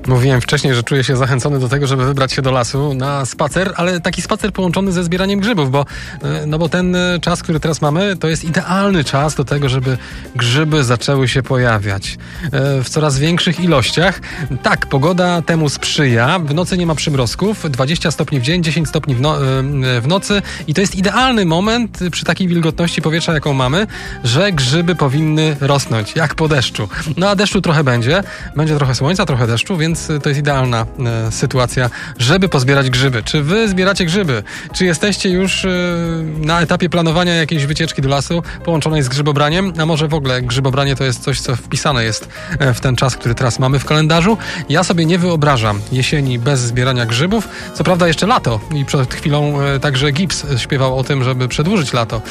Mówiłem wcześniej, że czuję się zachęcony do tego, żeby wybrać się do lasu na spacer, ale taki spacer połączony ze zbieraniem grzybów, bo ten czas, który teraz mamy, to jest idealny czas do tego, żeby grzyby zaczęły się pojawiać w coraz większych ilościach. Tak, pogoda temu sprzyja. W nocy nie ma przymrozków, 20 stopni w dzień, 10 stopni w nocy i to jest idealny moment przy takiej wilgotności powietrza, jaką mamy, że grzyby powinny rosnąć, jak po deszczu. No a deszczu trochę będzie trochę słońca, trochę deszczu, więc to jest idealna sytuacja, żeby pozbierać grzyby. Czy wy zbieracie grzyby? Czy jesteście już na etapie planowania jakiejś wycieczki do lasu połączonej z grzybobraniem? A może w ogóle grzybobranie to jest coś, co wpisane jest w ten czas, który teraz mamy w kalendarzu? Ja sobie nie wyobrażam jesieni bez zbierania grzybów. Co prawda jeszcze lato i przed chwilą także Gibbs śpiewał o tym, żeby przedłużyć lato.